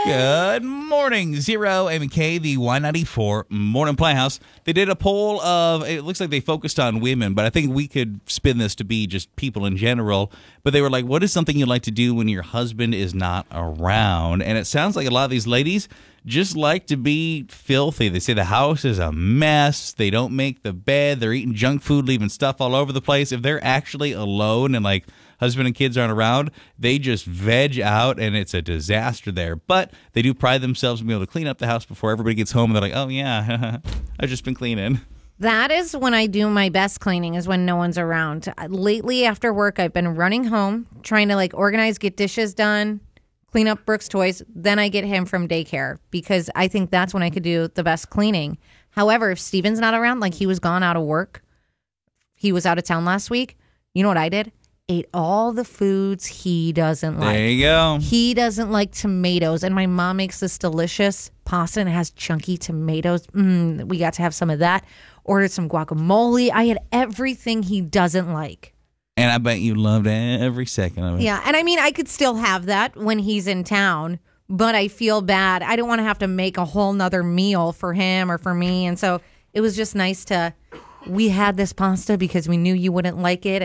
Good morning, Zero MK, the Y94 Morning Playhouse. They did a poll of, it looks like they focused on women, but I think we could spin this to be just people in general. But they were like, what is something you like to do when your husband is not around? And it sounds like a lot of these ladies just like to be filthy. They say the house is a mess. They don't make the bed. They're eating junk food, leaving stuff all over the place. If they're actually alone and like husband and kids aren't around, they just veg out and it's a disaster there. But they do pride themselves on being able to clean up the house before everybody gets home. And they're like, oh yeah, I've just been cleaning. That is when I do my best cleaning, is when no one's around. Lately, after work, I've been running home, trying to like organize, get dishes done, clean up Brooks' toys. Then I get him from daycare because I think that's when I could do the best cleaning. However, if Steven's not around, like he was gone out of work, he was out of town last week, you know what I did? Ate all the foods he doesn't like. There you go. He doesn't like tomatoes, and my mom makes this delicious pasta and it has chunky tomatoes. We got to have some of that. Ordered some guacamole. I had everything he doesn't like. And I bet you loved every second of it. Yeah, and I mean, I could still have that when he's in town, but I feel bad. I don't want to have to make a whole nother meal for him or for me, and so it was just nice to... We had this pasta because we knew you wouldn't like it,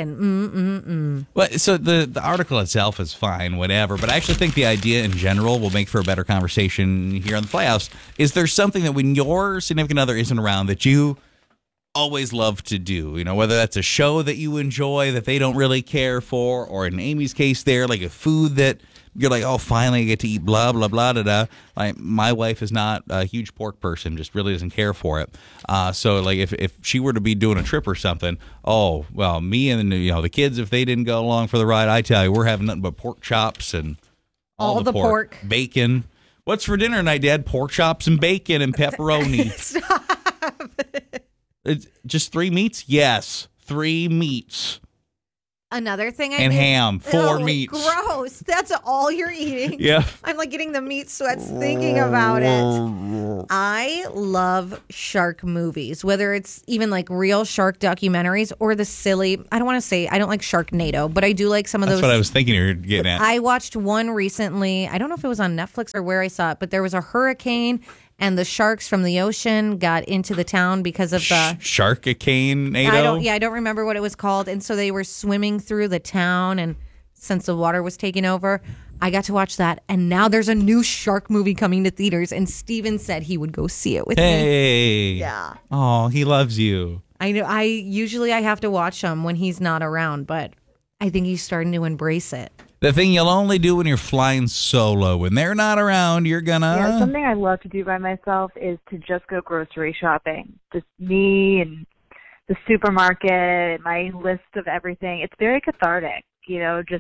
and Well, so the article itself is fine, whatever, but I actually think the idea in general will make for a better conversation here on the Playhouse. Is there something that when your significant other isn't around that you always love to do? You know, whether that's a show that you enjoy that they don't really care for, or in Amy's case there, like a food that you're like, oh, finally I get to eat blah, blah, blah, da, da. Like, my wife is not a huge pork person, just really doesn't care for it. So, like, if she were to be doing a trip or something, oh, well, me and, the kids, if they didn't go along for the ride, I tell you, we're having nothing but pork chops and all the pork. Bacon. What's for dinner tonight, Dad? Pork chops and bacon and pepperoni. Stop. It's just 3 meats? Yes, 3 meats. Another thing I And did- ham, 4 meats. Gross. That's all you're eating. Yeah. I'm like getting the meat sweats thinking about it. I love shark movies, whether it's even like real shark documentaries or the silly, I don't want to say, I don't like Sharknado, but I do like some of That's those. what I was thinking you were getting at. I watched one recently. I don't know if it was on Netflix or where I saw it, but there was a hurricane and the sharks from the ocean got into the town because of the Sharkicane-ado? I don't remember what it was called. And so they were swimming through the town, and since the water was taking over, I got to watch that. And now there's a new shark movie coming to theaters, and Steven said he would go see it with me. Hey. Yeah. Oh, he loves you. I know. I usually have to watch him when he's not around, but I think he's starting to embrace it. The thing you'll only do when you're flying solo. When they're not around, you're gonna... Yeah, something I love to do by myself is to just go grocery shopping. Just me and the supermarket, my list of everything. It's very cathartic, just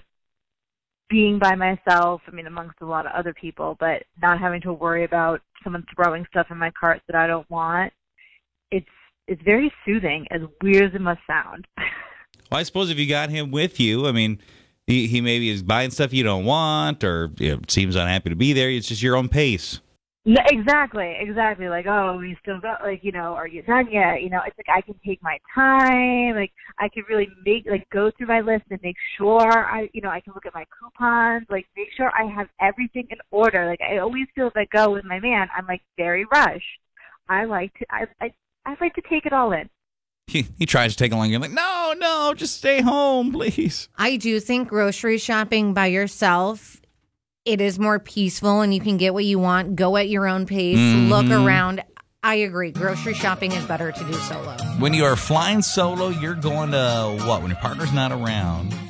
being by myself, amongst a lot of other people, but not having to worry about someone throwing stuff in my cart that I don't want. It's very soothing, as weird as it must sound. Well, I suppose if you got him with you, he maybe is buying stuff you don't want, or seems unhappy to be there. It's just your own pace. Yeah, exactly. Like, oh, we still got, are you done yet? It's like I can take my time. Like, I can really go through my list and make sure I can look at my coupons, make sure I have everything in order. Like, I always feel if I go with my man, I'm very rushed. I like to take it all in. He tries to take along. You're like, no, just stay home, please. I do think grocery shopping by yourself, it is more peaceful and you can get what you want, go at your own pace, look around. I agree. Grocery shopping is better to do solo. When you are flying solo, you're going to what? When your partner's not around.